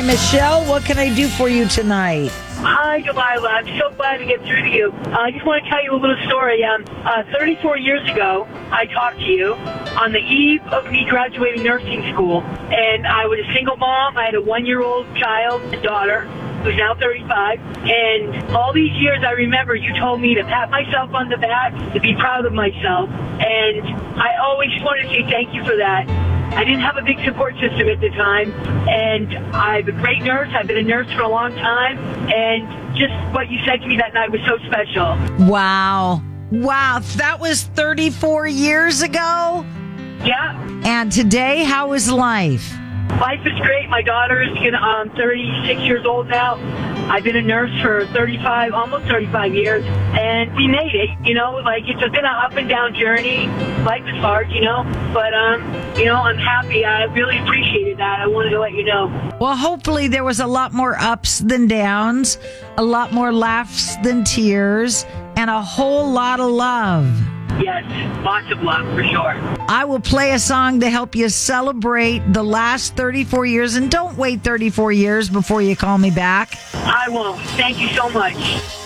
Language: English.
Michelle. What can I do for you tonight? Hi, Delilah. I'm so glad to get through to you. I just want to tell you a little story. 34 years ago, I talked to you on the eve of me graduating nursing school, and I was a single mom. I had a 1-year-old child, a daughter, who's now 35, and all these years I remember you told me to pat myself on the back, to be proud of myself, and I always wanted to say thank you for that. I didn't have a big support system at the time, and I'm a great nurse. I've been a nurse for a long time, and just what you said to me that night was so special. Wow. That was 34 years ago? Yeah. And today, how is life? Life is great. My daughter is 36 years old now. I've been a nurse for almost 35 years, and we made it. It's been an up and down journey. Life is hard, but I'm happy. I really appreciated that. I wanted to let you know. Well, hopefully there was a lot more ups than downs, a lot more laughs than tears, and a whole lot of love. Yes, lots of love, for sure. I will play a song to help you celebrate the last 34 years. And don't wait 34 years before you call me back. I won't. Thank you so much.